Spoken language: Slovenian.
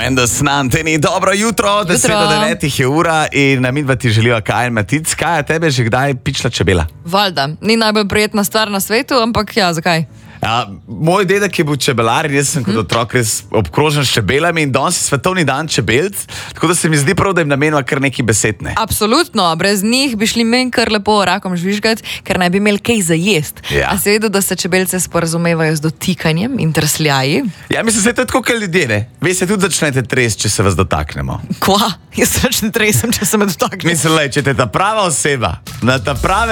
Mendes na anteni. Dobro jutro, 10:09 je ura in midva ti želiva kaj in Matic. Kaj je tebe že kdaj pičla čebela? Valjda, ni najbolj prijetna stvar na svetu, ampak ja, zakaj? Ja, moj dedek je bil čebelar in jaz sem kot otrok res obkrožen s čebelami in danes je svetovni dan čebelc, tako da se mi zdi prav, da jim namenila kar neki besedne. Absolutno, brez njih bi šli men kar lepo rakom žvižgati, ker naj bi imeli kaj za jest. Ja. A se vedo, da se čebelce sporazumevajo z dotikanjem in trsljaji? Ja, mislim, se to je tako, kot ljudje, ne? Vi se tudi začnete tresti, če se vas dotaknemo. Kva? Jaz se ne tresem, če se me dotaknem. Mislim, če te ta prava oseba, na ta prave